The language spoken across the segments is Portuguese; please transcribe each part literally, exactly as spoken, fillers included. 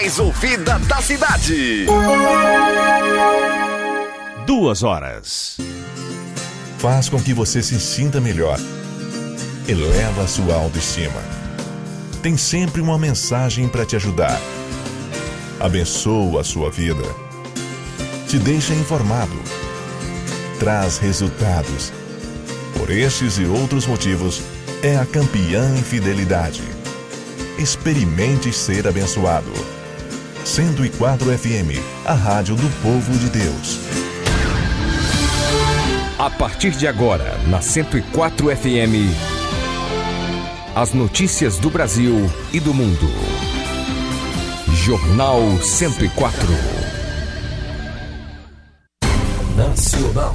mais ouvida da cidade. Duas horas. Faz com que você se sinta melhor. Eleva sua autoestima. Tem sempre uma mensagem para te ajudar. Abençoa a sua vida. Te deixa informado. Traz resultados. Por estes e outros motivos, é a campeã em fidelidade. Experimente ser abençoado. cento e quatro F M, a rádio do povo de Deus. A partir de agora, na cento e quatro F M, as notícias do Brasil e do mundo. Jornal cento e quatro. Nacional.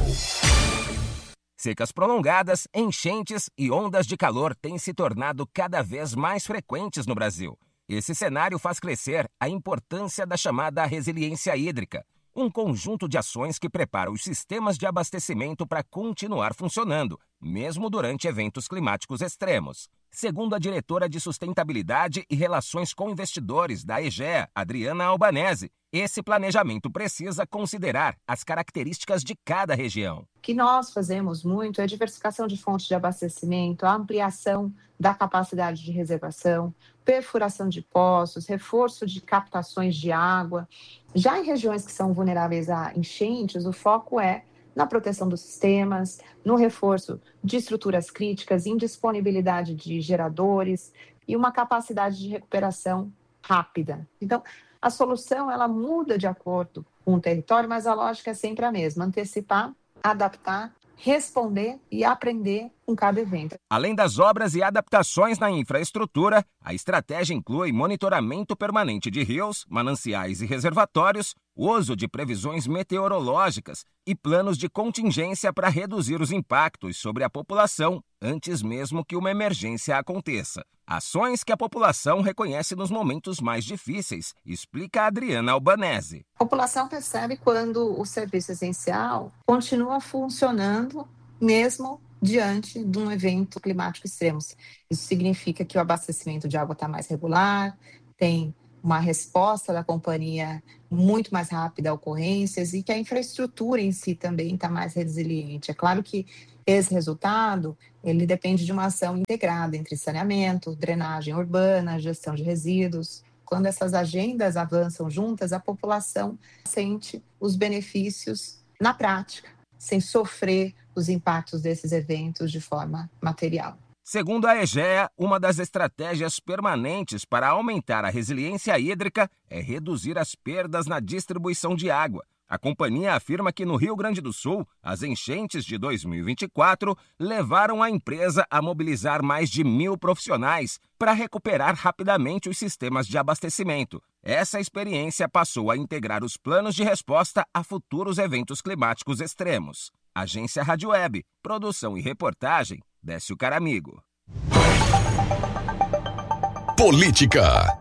Secas prolongadas, enchentes e ondas de calor têm se tornado cada vez mais frequentes no Brasil. Esse cenário faz crescer a importância da chamada resiliência hídrica, um conjunto de ações que prepara os sistemas de abastecimento para continuar funcionando, mesmo durante eventos climáticos extremos. Segundo a diretora de Sustentabilidade e Relações com Investidores da EGEA, Adriana Albanese, esse planejamento precisa considerar as características de cada região. O que nós fazemos muito é a diversificação de fontes de abastecimento, a ampliação da capacidade de reservação, perfuração de poços, reforço de captações de água. Já em regiões que são vulneráveis a enchentes, o foco é na proteção dos sistemas, no reforço de estruturas críticas, indisponibilidade de geradores e uma capacidade de recuperação rápida. Então, a solução ela muda de acordo com o território, mas a lógica é sempre a mesma: antecipar, adaptar, responder e aprender com cada evento. Além das obras e adaptações na infraestrutura, a estratégia inclui monitoramento permanente de rios, mananciais e reservatórios, uso de previsões meteorológicas e planos de contingência para reduzir os impactos sobre a população antes mesmo que uma emergência aconteça. Ações que a população reconhece nos momentos mais difíceis, explica a Adriana Albanese. A população percebe quando o serviço essencial continua funcionando mesmo diante de um evento climático extremo. Isso significa que o abastecimento de água está mais regular, tem uma resposta da companhia muito mais rápida a ocorrências e que a infraestrutura em si também está mais resiliente. É claro que esse resultado ele depende de uma ação integrada entre saneamento, drenagem urbana, gestão de resíduos. Quando essas agendas avançam juntas, a população sente os benefícios na prática, sem sofrer os impactos desses eventos de forma material. Segundo a EGEA, uma das estratégias permanentes para aumentar a resiliência hídrica é reduzir as perdas na distribuição de água. A companhia afirma que no Rio Grande do Sul, as enchentes de dois mil e vinte e quatro levaram a empresa a mobilizar mais de mil profissionais para recuperar rapidamente os sistemas de abastecimento. Essa experiência passou a integrar os planos de resposta a futuros eventos climáticos extremos. Agência Rádio Web, produção e reportagem, Décio Caramigo. Política.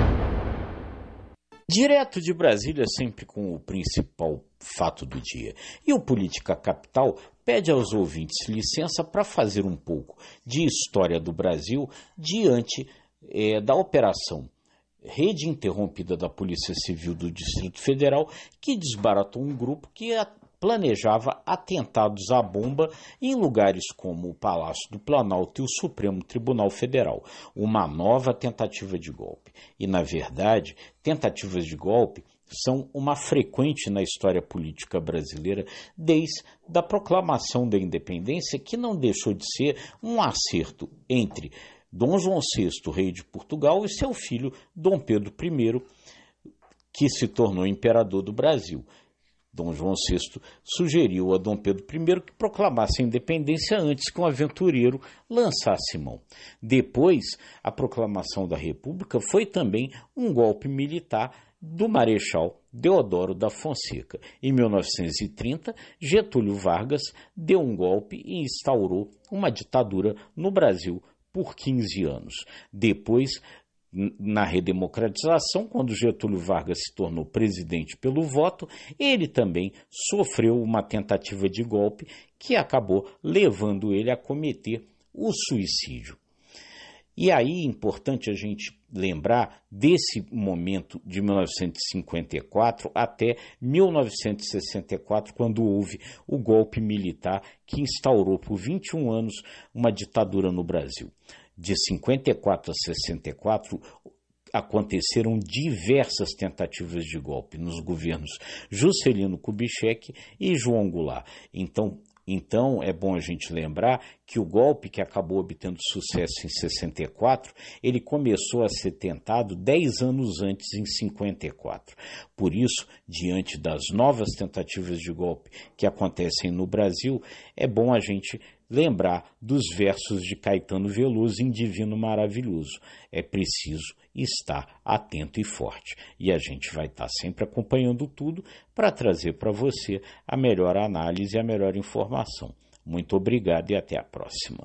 Direto de Brasília, sempre com o principal fato do dia. E o Política Capital pede aos ouvintes licença para fazer um pouco de história do Brasil diante é, da operação Rede Interrompida da Polícia Civil do Distrito Federal, que desbaratou um grupo que planejava atentados à bomba em lugares como o Palácio do Planalto e o Supremo Tribunal Federal. Uma nova tentativa de golpe. E, na verdade, tentativas de golpe são uma frequente na história política brasileira desde a proclamação da independência, que não deixou de ser um acerto entre Dom João sexto, rei de Portugal, e seu filho Dom Pedro I, que se tornou imperador do Brasil. Dom João sexto sugeriu a Dom Pedro I que proclamasse a independência antes que um aventureiro lançasse mão. Depois, a proclamação da República foi também um golpe militar do Marechal Deodoro da Fonseca. Em mil novecentos e trinta, Getúlio Vargas deu um golpe e instaurou uma ditadura no Brasil por quinze anos. Depois, na redemocratização, quando Getúlio Vargas se tornou presidente pelo voto, ele também sofreu uma tentativa de golpe que acabou levando ele a cometer o suicídio. E aí é importante a gente lembrar desse momento de mil novecentos e cinquenta e quatro até mil novecentos e sessenta e quatro, quando houve o golpe militar que instaurou por vinte e um anos uma ditadura no Brasil. De cinquenta e quatro a sessenta e quatro, aconteceram diversas tentativas de golpe nos governos Juscelino Kubitschek e João Goulart. Então, Então, é bom a gente lembrar que o golpe que acabou obtendo sucesso em sessenta e quatro, ele começou a ser tentado dez anos antes, em cinquenta e quatro. Por isso, diante das novas tentativas de golpe que acontecem no Brasil, é bom a gente lembrar dos versos de Caetano Veloso em Divino Maravilhoso. É preciso estar atento e forte. E a gente vai estar sempre acompanhando tudo para trazer para você a melhor análise e a melhor informação. Muito obrigado e até a próxima.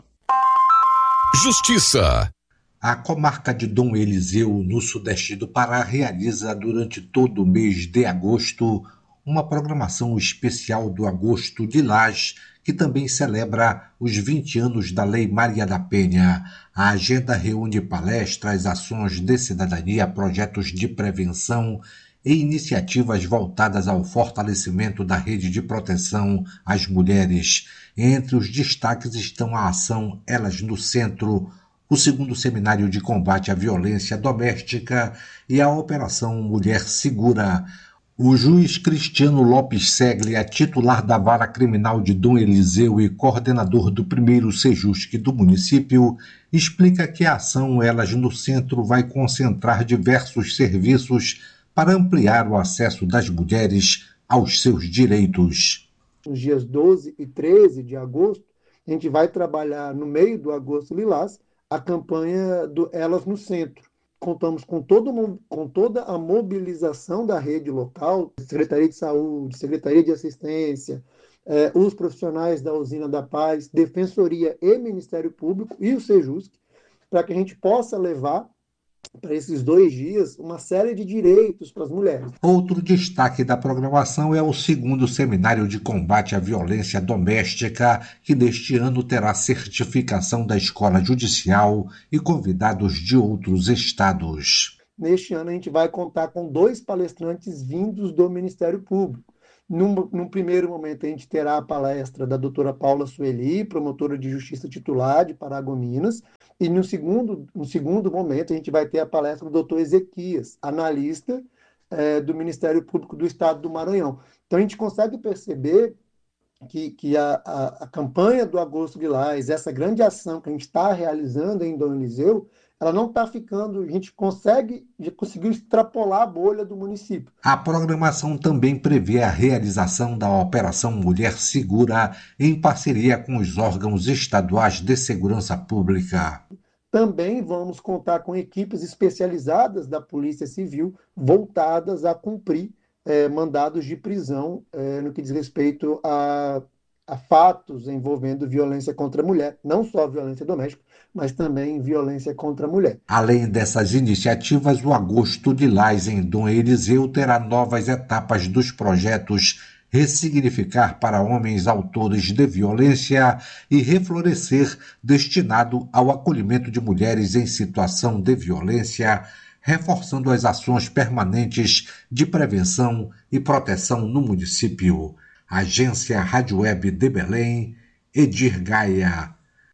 Justiça. A comarca de Dom Eliseu, no sudeste do Pará, realiza durante todo o mês de agosto uma programação especial do Agosto Lilás, que também celebra os vinte anos da Lei Maria da Penha. A agenda reúne palestras, ações de cidadania, projetos de prevenção e iniciativas voltadas ao fortalecimento da rede de proteção às mulheres. Entre os destaques estão a ação Elas no Centro, o segundo seminário de combate à violência doméstica e a Operação Mulher Segura. O juiz Cristiano Lopes Seglia, titular da Vara Criminal de Dom Eliseu e coordenador do primeiro Sejusc do município, explica que a ação Elas no Centro vai concentrar diversos serviços para ampliar o acesso das mulheres aos seus direitos. Nos dias doze e treze de agosto, a gente vai trabalhar no meio do Agosto Lilás a campanha do Elas no Centro. Contamos com, todo, com toda a mobilização da rede local, Secretaria de Saúde, Secretaria de Assistência, eh, os profissionais da Usina da Paz, Defensoria e Ministério Público e o Sejusc, para que a gente possa levar para esses dois dias uma série de direitos para as mulheres. Outro destaque da programação é o segundo Seminário de Combate à Violência Doméstica, que neste ano terá certificação da Escola Judicial e convidados de outros estados. Neste ano a gente vai contar com dois palestrantes vindos do Ministério Público. Num, num primeiro momento a gente terá a palestra da doutora Paula Sueli, promotora de justiça titular de Paragominas, e no segundo, no segundo momento a gente vai ter a palestra do doutor Ezequias, analista é, do Ministério Público do Estado do Maranhão. Então a gente consegue perceber que, que a, a, a campanha do Agosto Lilás, essa grande ação que a gente está realizando em Dom Eliseu, ela não está ficando, a gente consegue, já conseguiu extrapolar a bolha do município. A programação também prevê a realização da Operação Mulher Segura em parceria com os órgãos estaduais de segurança pública. Também vamos contar com equipes especializadas da Polícia Civil voltadas a cumprir eh, mandados de prisão eh, no que diz respeito a, a fatos envolvendo violência contra a mulher, não só violência doméstica, mas também violência contra a mulher. Além dessas iniciativas, o Agosto Lilás em Dom Eliseu terá novas etapas dos projetos Ressignificar para Homens Autores de Violência e Reflorescer, destinado ao acolhimento de mulheres em situação de violência, reforçando as ações permanentes de prevenção e proteção no município. Agência Rádio Web de Belém, Edir Gaia.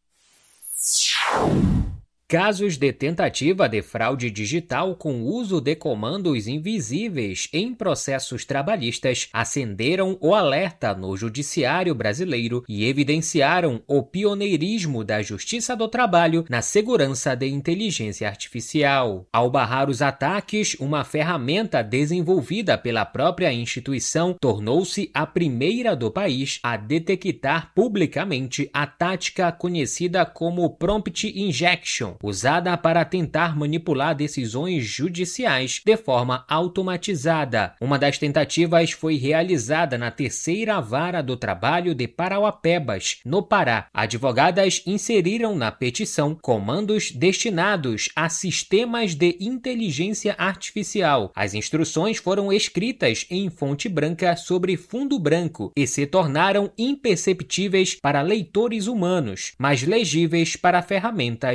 Casos de tentativa de fraude digital com uso de comandos invisíveis em processos trabalhistas acenderam o alerta no judiciário brasileiro e evidenciaram o pioneirismo da Justiça do Trabalho na segurança de inteligência artificial. Ao barrar os ataques, uma ferramenta desenvolvida pela própria instituição tornou-se a primeira do país a detectar publicamente a tática conhecida como Prompt Injection, usada para tentar manipular decisões judiciais de forma automatizada. Uma das tentativas foi realizada na terceira Vara do Trabalho de Parauapebas, no Pará. Advogadas inseriram na petição comandos destinados a sistemas de inteligência artificial. As instruções foram escritas em fonte branca sobre fundo branco e se tornaram imperceptíveis para leitores humanos, mas legíveis para ferramentas automáticas.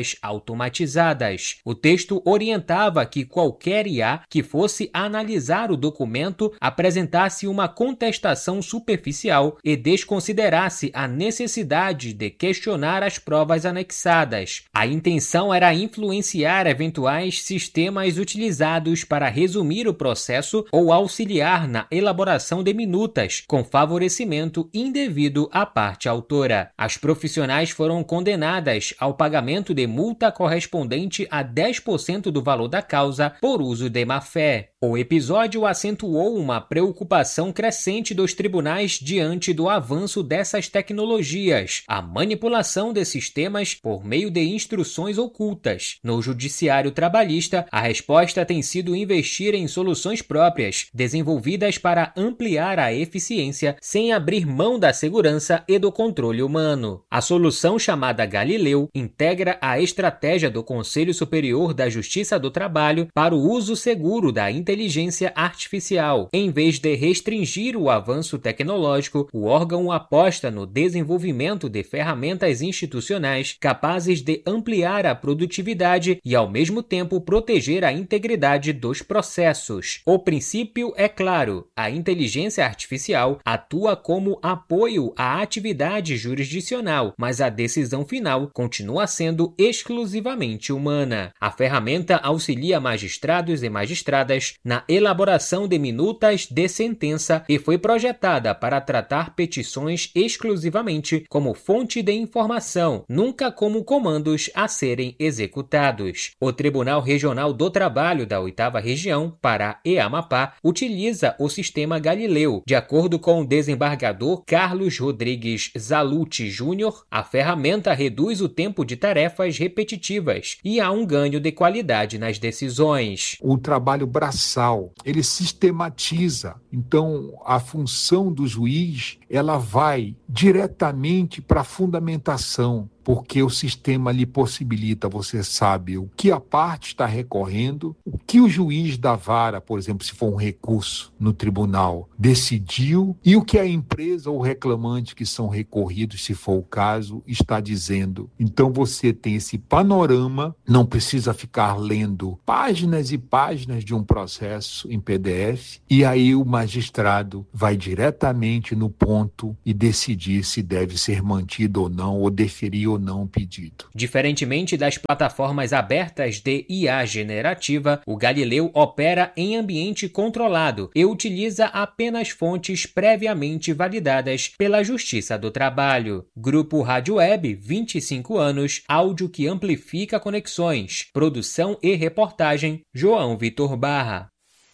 automatizadas. O texto orientava que qualquer I A que fosse analisar o documento apresentasse uma contestação superficial e desconsiderasse a necessidade de questionar as provas anexadas. A intenção era influenciar eventuais sistemas utilizados para resumir o processo ou auxiliar na elaboração de minutas, com favorecimento indevido à parte autora. As profissionais foram condenadas ao pagamento de multa correspondente a dez por cento do valor da causa por uso de má-fé. O episódio acentuou uma preocupação crescente dos tribunais diante do avanço dessas tecnologias, a manipulação de sistemas por meio de instruções ocultas. No judiciário trabalhista, a resposta tem sido investir em soluções próprias, desenvolvidas para ampliar a eficiência sem abrir mão da segurança e do controle humano. A solução chamada Galileu integra a estratégia do Conselho Superior da Justiça do Trabalho para o uso seguro da inteligência artificial. Em vez de restringir o avanço tecnológico, o órgão aposta no desenvolvimento de ferramentas institucionais capazes de ampliar a produtividade e, ao mesmo tempo, proteger a integridade dos processos. O princípio é claro: a inteligência artificial atua como apoio à atividade jurisdicional, mas a decisão final continua sendo exclusivamente humana. A ferramenta auxilia magistrados e magistradas na elaboração de minutas de sentença e foi projetada para tratar petições exclusivamente como fonte de informação, nunca como comandos a serem executados. O Tribunal Regional do Trabalho da oitava Região, Pará e Amapá, utiliza o sistema Galileu. De acordo com o desembargador Carlos Rodrigues Zaluti Júnior, a ferramenta reduz o tempo de tarefas repetitivas e há um ganho de qualidade nas decisões. O trabalho braçal, ele sistematiza. Então, a função do juiz, ela vai diretamente para a fundamentação, porque o sistema lhe possibilita, você sabe, o que a parte está recorrendo, o que o juiz da vara, por exemplo, se for um recurso no tribunal, decidiu, e o que a empresa ou reclamante que são recorridos, se for o caso, está dizendo. Então você tem esse panorama, não precisa ficar lendo páginas e páginas de um processo em P D F, e aí o magistrado vai diretamente no ponto e decidir se deve ser mantido ou não, ou deferir ou não o pedido. Diferentemente das plataformas abertas de I A generativa, o Galileu opera em ambiente controlado e utiliza apenas fontes previamente validadas pela Justiça do Trabalho. Grupo Rádio Web, vinte e cinco anos, áudio que amplifica conexões. Produção e reportagem, João Vitor Barra.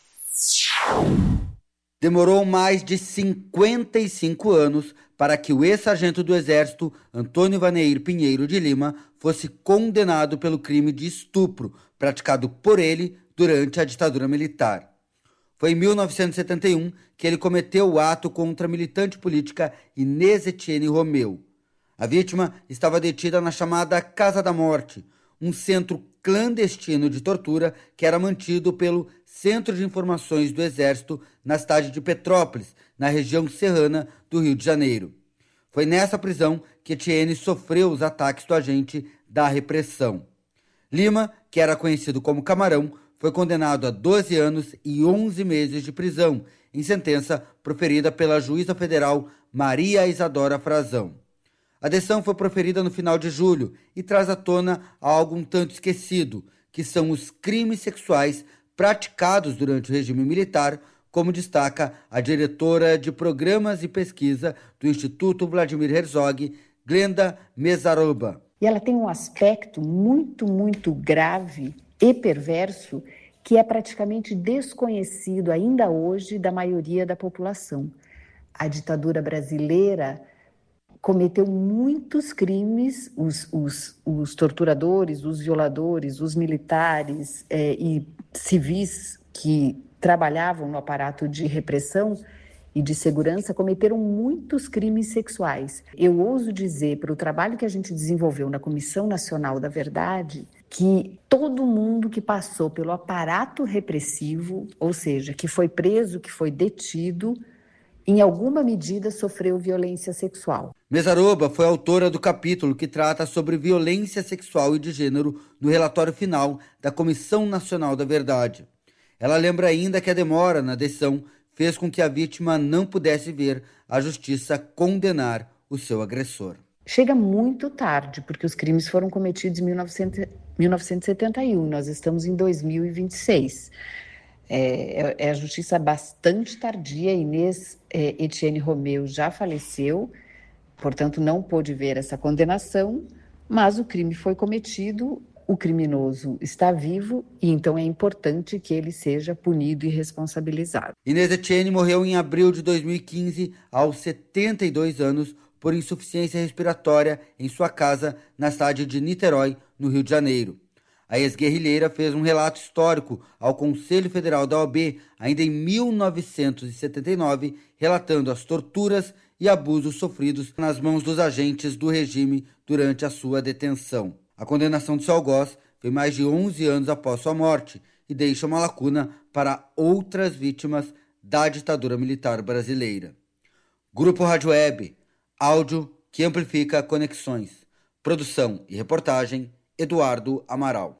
Demorou mais de cinquenta e cinco anos para que o ex-sargento do Exército, Antônio Vaneir Pinheiro de Lima, fosse condenado pelo crime de estupro praticado por ele durante a ditadura militar. Foi em mil novecentos e setenta e um que ele cometeu o ato contra a militante política Inês Etienne Romeu. A vítima estava detida na chamada Casa da Morte, um centro clandestino de tortura que era mantido pelo Centro de Informações do Exército na cidade de Petrópolis, na região serrana do Rio de Janeiro. Foi nessa prisão que Etienne sofreu os ataques do agente da repressão. Lima, que era conhecido como Camarão, foi condenado a doze anos e onze meses de prisão, em sentença proferida pela juíza federal Maria Isadora Frazão. A decisão foi proferida no final de julho e traz à tona algo um tanto esquecido, que são os crimes sexuais praticados durante o regime militar, como destaca a diretora de Programas e Pesquisa do Instituto Vladimir Herzog, Glenda Mesaroba. E ela tem um aspecto muito, muito grave e perverso que é praticamente desconhecido ainda hoje da maioria da população. A ditadura brasileira cometeu muitos crimes, os, os, os torturadores, os violadores, os militares é, e civis que trabalhavam no aparato de repressão e de segurança cometeram muitos crimes sexuais. Eu ouso dizer, pelo trabalho que a gente desenvolveu na Comissão Nacional da Verdade, que todo mundo que passou pelo aparato repressivo, ou seja, que foi preso, que foi detido, em alguma medida, sofreu violência sexual. Mesaroba foi autora do capítulo que trata sobre violência sexual e de gênero no relatório final da Comissão Nacional da Verdade. Ela lembra ainda que a demora na decisão fez com que a vítima não pudesse ver a justiça condenar o seu agressor. Chega muito tarde, porque os crimes foram cometidos em mil novecentos e setenta e um, nós estamos em dois mil e vinte e seis. É, é a justiça bastante tardia. Inês é, Etienne Romeu já faleceu, portanto não pôde ver essa condenação, mas o crime foi cometido, o criminoso está vivo e então é importante que ele seja punido e responsabilizado. Inês Etienne morreu em abril de dois mil e quinze, aos setenta e dois anos, por insuficiência respiratória em sua casa na cidade de Niterói, no Rio de Janeiro. A ex-guerrilheira fez um relato histórico ao Conselho Federal da O A B ainda em mil novecentos e setenta e nove, relatando as torturas e abusos sofridos nas mãos dos agentes do regime durante a sua detenção. A condenação de seu algoz foi mais de onze anos após sua morte e deixa uma lacuna para outras vítimas da ditadura militar brasileira. Grupo Rádio Web, áudio que amplifica conexões. Produção e reportagem, Eduardo Amaral.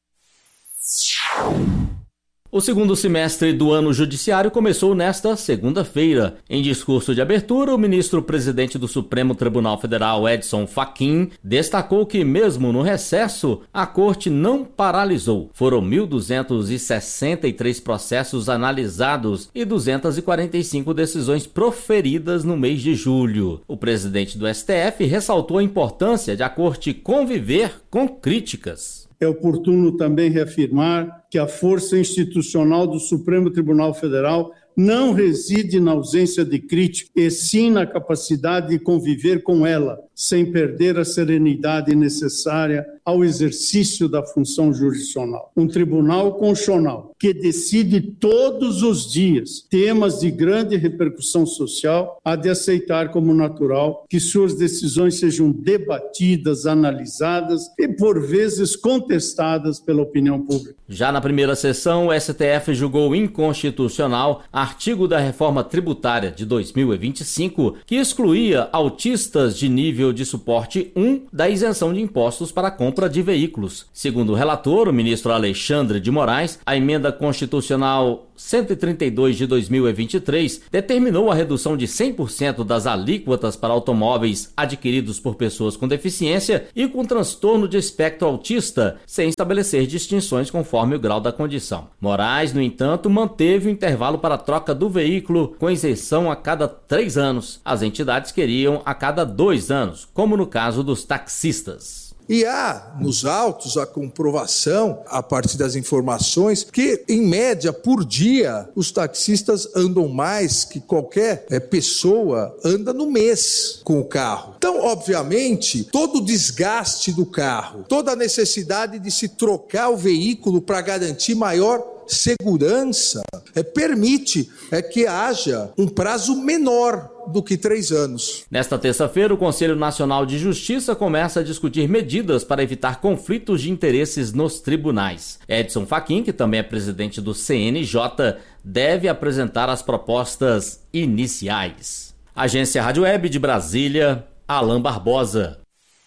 O segundo semestre do ano judiciário começou nesta segunda-feira. Em discurso de abertura, o ministro-presidente do Supremo Tribunal Federal, Edson Fachin, destacou que, mesmo no recesso, a corte não paralisou. Foram mil duzentos e sessenta e três processos analisados e duzentas e quarenta e cinco decisões proferidas no mês de julho. O presidente do S T F ressaltou a importância de a corte conviver com críticas. É oportuno também reafirmar que a força institucional do Supremo Tribunal Federal não reside na ausência de crítica, e sim na capacidade de conviver com ela, sem perder a serenidade necessária ao exercício da função jurisdicional. Um tribunal constitucional que decide todos os dias temas de grande repercussão social há de aceitar como natural que suas decisões sejam debatidas, analisadas e, por vezes, contestadas pela opinião pública. Já na primeira sessão, o S T F julgou inconstitucional artigo da reforma tributária de dois mil e vinte e cinco que excluía autistas de nível de suporte um da isenção de impostos para a compra de veículos. Segundo o relator, o ministro Alexandre de Moraes, a emenda constitucional cento e trinta e dois de dois mil e vinte e três determinou a redução de cem por cento das alíquotas para automóveis adquiridos por pessoas com deficiência e com transtorno de espectro autista, sem estabelecer distinções conforme o grau da condição. Moraes, no entanto, manteve o intervalo para a troca do veículo com isenção a cada três anos. As entidades queriam a cada dois anos, como no caso dos taxistas. E há nos autos a comprovação, a partir das informações, que, em média, por dia, os taxistas andam mais que qualquer é, pessoa anda no mês com o carro. Então, obviamente, todo o desgaste do carro, toda a necessidade de se trocar o veículo para garantir maior segurança, é, permite é, que haja um prazo menor do que três anos. Nesta terça-feira, o Conselho Nacional de Justiça começa a discutir medidas para evitar conflitos de interesses nos tribunais. Edson Fachin, que também é presidente do C N J, deve apresentar as propostas iniciais. Agência Rádio Web de Brasília, Alan Barbosa.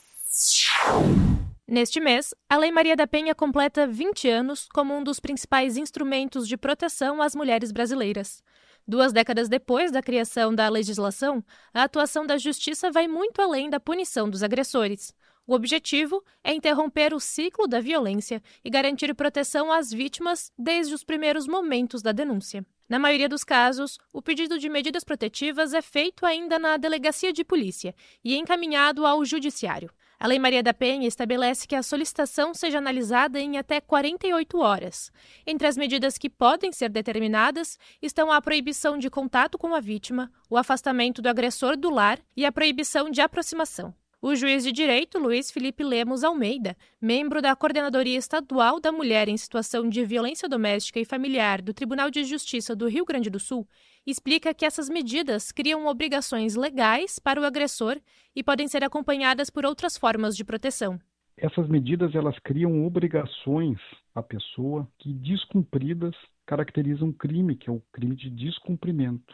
Neste mês, a Lei Maria da Penha completa vinte anos como um dos principais instrumentos de proteção às mulheres brasileiras. Duas décadas depois da criação da legislação, a atuação da Justiça vai muito além da punição dos agressores. O objetivo é interromper o ciclo da violência e garantir proteção às vítimas desde os primeiros momentos da denúncia. Na maioria dos casos, o pedido de medidas protetivas é feito ainda na delegacia de polícia e encaminhado ao judiciário. A Lei Maria da Penha estabelece que a solicitação seja analisada em até quarenta e oito horas. Entre as medidas que podem ser determinadas estão a proibição de contato com a vítima, o afastamento do agressor do lar e a proibição de aproximação. O juiz de direito Luiz Felipe Lemos Almeida, membro da Coordenadoria Estadual da Mulher em Situação de Violência Doméstica e Familiar do Tribunal de Justiça do Rio Grande do Sul, explica que essas medidas criam obrigações legais para o agressor e podem ser acompanhadas por outras formas de proteção. Essas medidas elas criam obrigações à pessoa que, descumpridas, caracterizam um crime, que é o crime de descumprimento.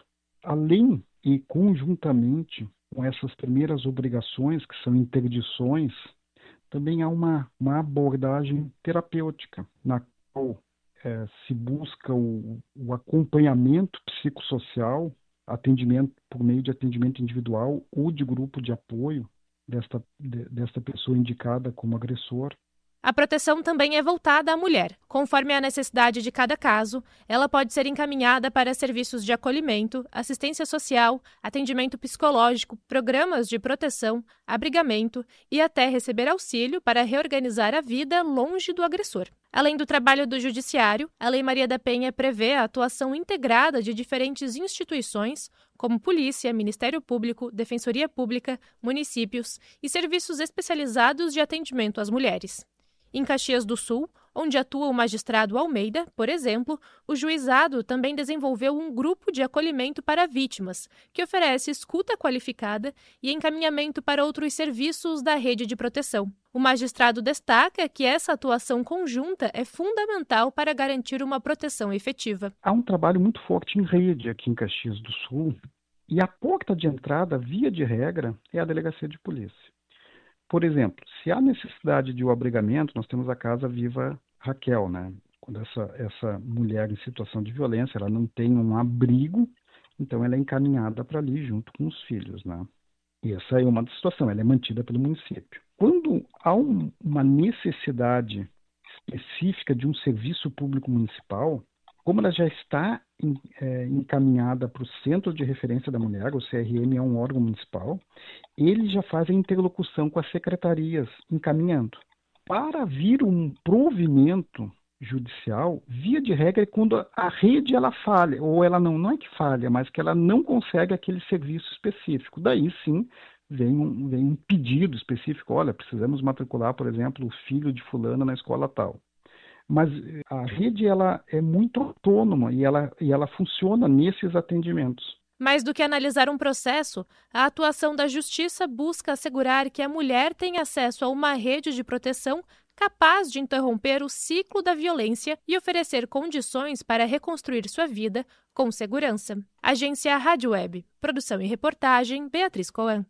além e conjuntamente com essas primeiras obrigações, que são interdições, também há uma, uma abordagem terapêutica, na qual é, se busca o, o acompanhamento psicossocial, atendimento por meio de atendimento individual ou de grupo de apoio desta, de, desta pessoa indicada como agressor. A proteção também é voltada à mulher. Conforme a necessidade de cada caso, ela pode ser encaminhada para serviços de acolhimento, assistência social, atendimento psicológico, programas de proteção, abrigamento e até receber auxílio para reorganizar a vida longe do agressor. Além do trabalho do Judiciário, a Lei Maria da Penha prevê a atuação integrada de diferentes instituições, como Polícia, Ministério Público, Defensoria Pública, municípios e serviços especializados de atendimento às mulheres. Em Caxias do Sul, onde atua o magistrado Almeida, por exemplo, o juizado também desenvolveu um grupo de acolhimento para vítimas, que oferece escuta qualificada e encaminhamento para outros serviços da rede de proteção. O magistrado destaca que essa atuação conjunta é fundamental para garantir uma proteção efetiva. Há um trabalho muito forte em rede aqui em Caxias do Sul, e a porta de entrada, via de regra, é a delegacia de polícia. Por exemplo, se há necessidade de um abrigamento, nós temos a Casa Viva Raquel, né? Quando essa, essa mulher em situação de violência, ela não tem um abrigo, então ela é encaminhada para ali junto com os filhos, né? E essa é uma situação, ela é mantida pelo município. Quando há um, uma necessidade específica de um serviço público municipal, como ela já está em, é, encaminhada para o Centro de Referência da Mulher, o C R M é um órgão municipal, ele já faz a interlocução com as secretarias, encaminhando. Para vir um provimento judicial, via de regra, é quando a rede ela falha, ou ela não, não é que falha, mas que ela não consegue aquele serviço específico. Daí sim, vem um, vem um pedido específico, olha, precisamos matricular, por exemplo, o filho de fulano na escola tal. Mas a rede ela é muito autônoma e ela, e ela funciona nesses atendimentos. Mais do que analisar um processo, a atuação da Justiça busca assegurar que a mulher tenha acesso a uma rede de proteção capaz de interromper o ciclo da violência e oferecer condições para reconstruir sua vida com segurança. Agência Rádio Web. Produção e reportagem, Beatriz Coan.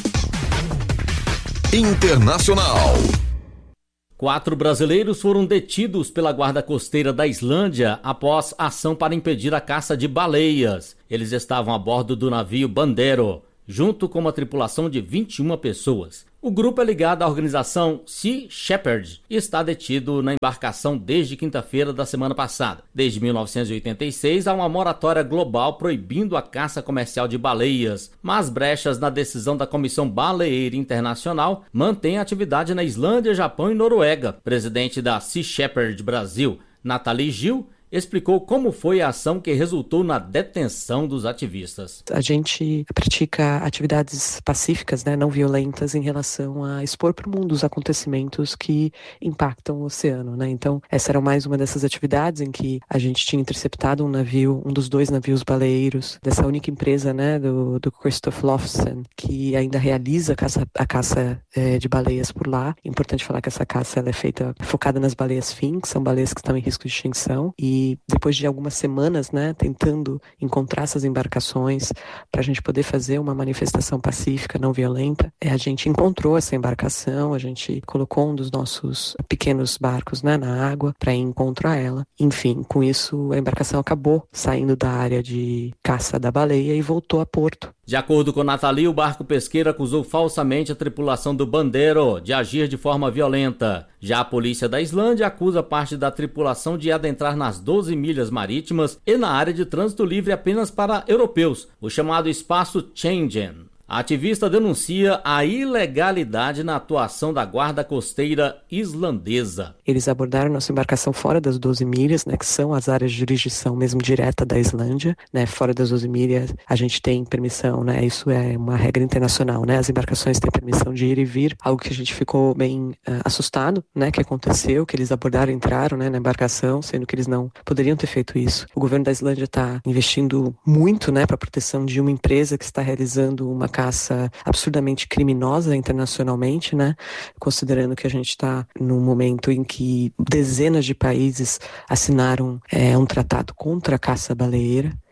Internacional. Quatro brasileiros foram detidos pela Guarda Costeira da Islândia após ação para impedir a caça de baleias. Eles estavam a bordo do navio Bandero, junto com uma tripulação de vinte e uma pessoas. O grupo é ligado à organização Sea Shepherd e está detido na embarcação desde quinta-feira da semana passada. Desde mil novecentos e oitenta e seis, há uma moratória global proibindo a caça comercial de baleias, mas brechas na decisão da Comissão Baleeira Internacional mantêm atividade na Islândia, Japão e Noruega. Presidente da Sea Shepherd Brasil, Nathalie Gil, explicou como foi a ação que resultou na detenção dos ativistas. A gente pratica atividades pacíficas, né, não violentas, em relação a expor para o mundo os acontecimentos que impactam o oceano, né? Então, essa era mais uma dessas atividades em que a gente tinha interceptado um navio, um dos dois navios baleeiros dessa única empresa, né, do, do Christoph Lofsen, que ainda realiza a caça, a caça é, de baleias por lá. Importante falar que essa caça ela é feita focada nas baleias fim, que são baleias que estão em risco de extinção, e E depois de algumas semanas, né, tentando encontrar essas embarcações para a gente poder fazer uma manifestação pacífica, não violenta, é, a gente encontrou essa embarcação, a gente colocou um dos nossos pequenos barcos, né, na água para ir encontrar ela. Enfim, com isso a embarcação acabou saindo da área de caça da baleia e voltou a porto. De acordo com Nathalie, o barco pesqueiro acusou falsamente a tripulação do Bandero de agir de forma violenta. Já a polícia da Islândia acusa parte da tripulação de adentrar nas doze milhas marítimas e na área de trânsito livre apenas para europeus, o chamado espaço Schengen. A ativista denuncia a ilegalidade na atuação da Guarda Costeira islandesa. Eles abordaram nossa embarcação fora das doze milhas, né, que são as áreas de jurisdição mesmo direta da Islândia, né, fora das doze milhas a gente tem permissão, né, isso é uma regra internacional, né, as embarcações têm permissão de ir e vir, algo que a gente ficou bem uh, assustado, né, que aconteceu, que eles abordaram e entraram, né, na embarcação, sendo que eles não poderiam ter feito isso. O governo da Islândia está investindo muito, né, para a proteção de uma empresa que está realizando uma caça absurdamente criminosa internacionalmente, né? Considerando que a gente está num momento em que dezenas de países assinaram é, um tratado contra a caça baleeira.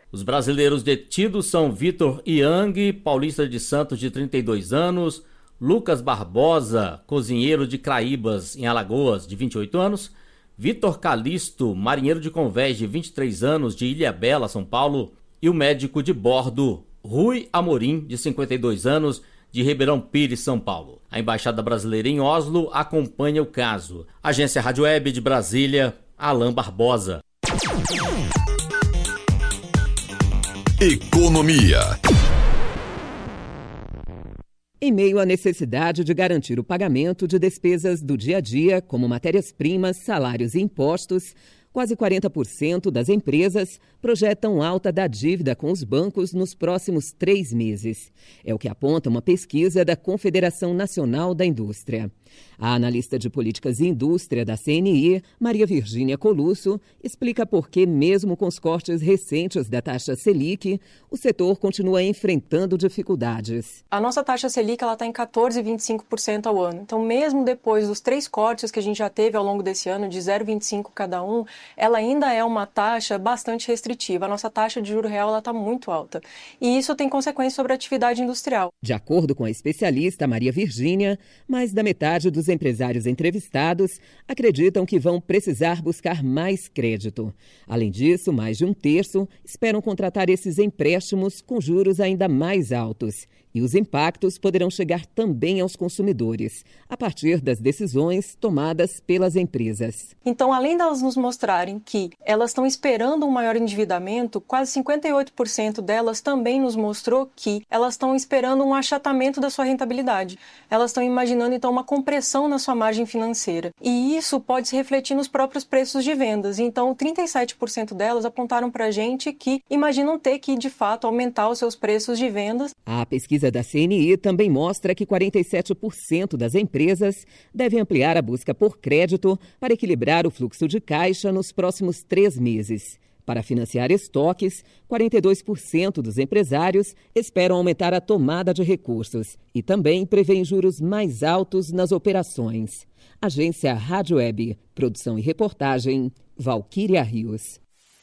Os brasileiros detidos são Vitor Yang, paulista de Santos, de trinta e dois anos, Lucas Barbosa, cozinheiro de Craíbas, em Alagoas, de vinte e oito anos, Vitor Calisto, marinheiro de Convés, de vinte e três anos, de Ilhabela, São Paulo, e o médico de bordo, Rui Amorim, de cinquenta e dois anos, de Ribeirão Pires, São Paulo. A Embaixada Brasileira em Oslo acompanha o caso. Agência Rádio Web de Brasília, Alain Barbosa. Economia. Em meio à necessidade de garantir o pagamento de despesas do dia a dia, como matérias-primas, salários e impostos, quase quarenta por cento das empresas projetam alta da dívida com os bancos nos próximos três meses. É o que aponta uma pesquisa da Confederação Nacional da Indústria. A analista de políticas e indústria da C N I, Maria Virgínia Colusso, explica por que, mesmo com os cortes recentes da taxa Selic, o setor continua enfrentando dificuldades. A nossa taxa Selic está em quatorze vírgula vinte e cinco por cento ao ano. Então, mesmo depois dos três cortes que a gente já teve ao longo desse ano, de zero vírgula vinte e cinco cada um, ela ainda é uma taxa bastante restritiva. A nossa taxa de juro real está muito alta. E isso tem consequências sobre a atividade industrial. De acordo com a especialista Maria Virgínia, mais da metade dos empresários entrevistados acreditam que vão precisar buscar mais crédito. Além disso, mais de um terço esperam contratar esses empréstimos com juros ainda mais altos. E os impactos poderão chegar também aos consumidores, a partir das decisões tomadas pelas empresas. Então, além delas nos mostrarem que elas estão esperando um maior endividamento, quase cinquenta e oito por cento delas também nos mostrou que elas estão esperando um achatamento da sua rentabilidade. Elas estão imaginando, então, uma compressão na sua margem financeira. E isso pode se refletir nos próprios preços de vendas. Então, trinta e sete por cento delas apontaram para a gente que imaginam ter que, de fato, aumentar os seus preços de vendas. A pesquisa da C N I também mostra que quarenta e sete por cento das empresas devem ampliar a busca por crédito para equilibrar o fluxo de caixa nos próximos três meses. Para financiar estoques, quarenta e dois por cento dos empresários esperam aumentar a tomada de recursos e também prevêem juros mais altos nas operações. Agência Rádio Web, produção e reportagem, Valquíria Rios.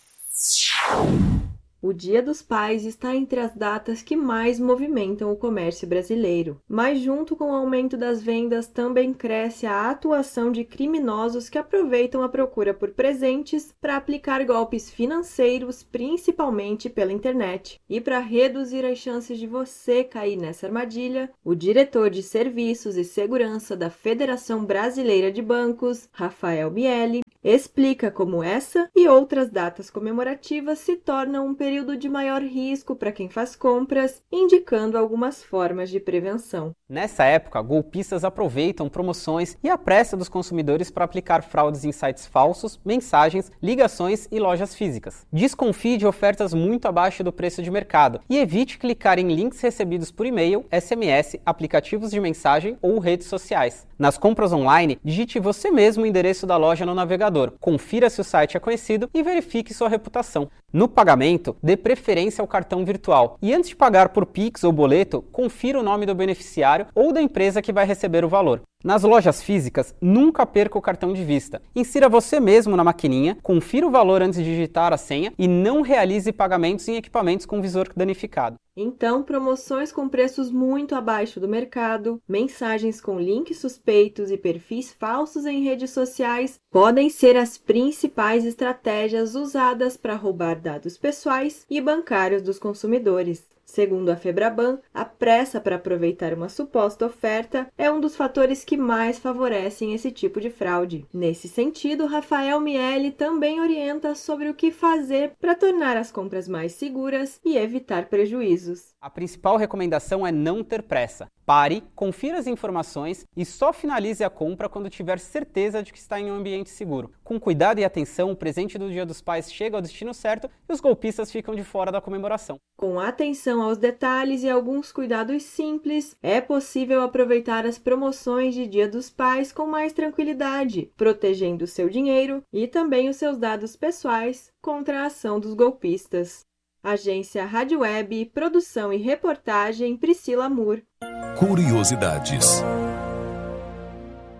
O Dia dos Pais está entre as datas que mais movimentam o comércio brasileiro. Mas junto com o aumento das vendas também cresce a atuação de criminosos que aproveitam a procura por presentes para aplicar golpes financeiros, principalmente pela internet. E para reduzir as chances de você cair nessa armadilha, o diretor de Serviços e Segurança da Federação Brasileira de Bancos, Rafael Miele, explica como essa e outras datas comemorativas se tornam um período de maior risco para quem faz compras, indicando algumas formas de prevenção. Nessa época, golpistas aproveitam promoções e a pressa dos consumidores para aplicar fraudes em sites falsos, mensagens, ligações e lojas físicas. Desconfie de ofertas muito abaixo do preço de mercado e evite clicar em links recebidos por e-mail, S M S, aplicativos de mensagem ou redes sociais. Nas compras online, digite você mesmo o endereço da loja no navegador, confira se o site é conhecido e verifique sua reputação. No pagamento, dê preferência ao cartão virtual e antes de pagar por Pix ou boleto, confira o nome do beneficiário ou da empresa que vai receber o valor. Nas lojas físicas, nunca perca o cartão de vista. Insira você mesmo na maquininha, confira o valor antes de digitar a senha e não realize pagamentos em equipamentos com visor danificado. Então, promoções com preços muito abaixo do mercado, mensagens com links suspeitos e perfis falsos em redes sociais podem ser as principais estratégias usadas para roubar dados pessoais e bancários dos consumidores. Segundo a Febraban, a pressa para aproveitar uma suposta oferta é um dos fatores que mais favorecem esse tipo de fraude. Nesse sentido, Rafael Miele também orienta sobre o que fazer para tornar as compras mais seguras e evitar prejuízos. A principal recomendação é não ter pressa. Pare, confira as informações e só finalize a compra quando tiver certeza de que está em um ambiente seguro. Com cuidado e atenção, o presente do Dia dos Pais chega ao destino certo e os golpistas ficam de fora da comemoração. Com atenção aos detalhes e alguns cuidados simples, é possível aproveitar as promoções de Dia dos Pais com mais tranquilidade, protegendo o seu dinheiro e também os seus dados pessoais contra a ação dos golpistas. Agência Rádio Web, produção e reportagem Priscila Moore. Curiosidades.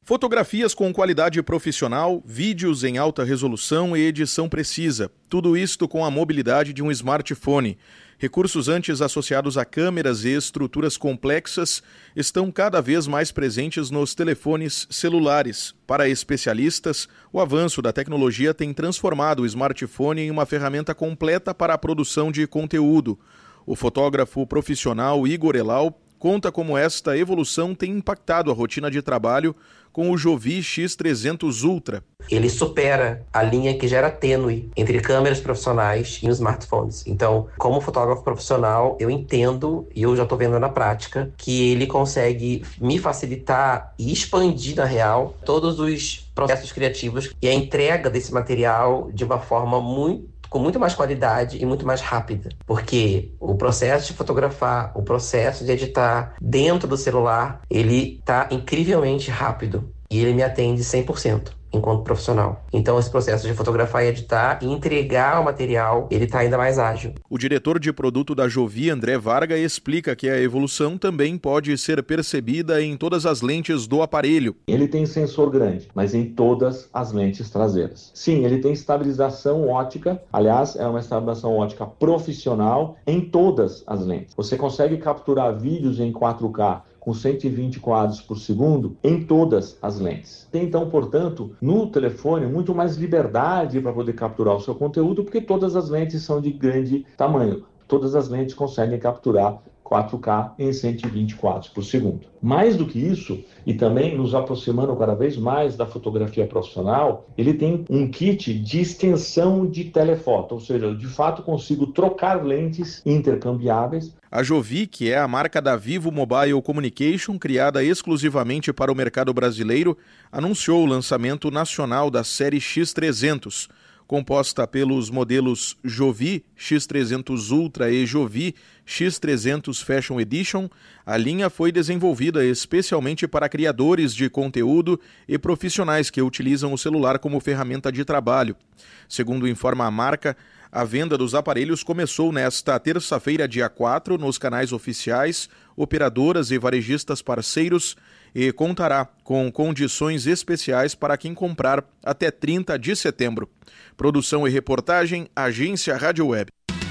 Fotografias com qualidade profissional, vídeos em alta resolução e edição precisa. Tudo isto com a mobilidade de um smartphone. Recursos antes associados a câmeras e estruturas complexas estão cada vez mais presentes nos telefones celulares. Para especialistas, o avanço da tecnologia tem transformado o smartphone em uma ferramenta completa para a produção de conteúdo. O fotógrafo profissional Igor Elal conta como esta evolução tem impactado a rotina de trabalho com o Jovi X trezentos Ultra. Ele supera a linha que já era tênue entre câmeras profissionais e os smartphones. Então, como fotógrafo profissional, eu entendo, e eu já estou vendo na prática, que ele consegue me facilitar e expandir, na real, todos os processos criativos e a entrega desse material de uma forma muito com muito mais qualidade e muito mais rápida, porque o processo de fotografar, o processo de editar dentro do celular, ele está incrivelmente rápido e ele me atende cem por cento enquanto profissional. Então esse processo de fotografar e editar e entregar o material, ele está ainda mais ágil. O diretor de produto da Jovi, André Varga, explica que a evolução também pode ser percebida em todas as lentes do aparelho. Ele tem sensor grande, mas em todas as lentes traseiras. Sim, ele tem estabilização ótica, aliás, é uma estabilização ótica profissional em todas as lentes. Você consegue capturar vídeos em quatro K com cento e vinte quadros por segundo em todas as lentes. Tem então, portanto, no telefone muito mais liberdade para poder capturar o seu conteúdo, porque todas as lentes são de grande tamanho. Todas as lentes conseguem capturar quatro K em cento e vinte quadros por segundo. Mais do que isso, e também nos aproximando cada vez mais da fotografia profissional, ele tem um kit de extensão de telefoto, ou seja, eu de fato consigo trocar lentes intercambiáveis. A Jovi, que é a marca da Vivo Mobile Communication, criada exclusivamente para o mercado brasileiro, anunciou o lançamento nacional da série X trezentos, composta pelos modelos Jovi X trezentos Ultra e Jovi X trezentos Fashion Edition. A linha foi desenvolvida especialmente para criadores de conteúdo e profissionais que utilizam o celular como ferramenta de trabalho. Segundo informa a marca, a venda dos aparelhos começou nesta terça-feira, dia quatro, nos canais oficiais, operadoras e varejistas parceiros, e contará com condições especiais para quem comprar até trinta de setembro. Produção e reportagem, Agência Rádio Web.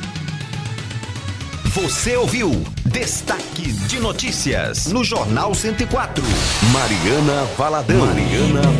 Você ouviu Destaque de Notícias no Jornal cento e quatro. Mariana Valadão. Mariana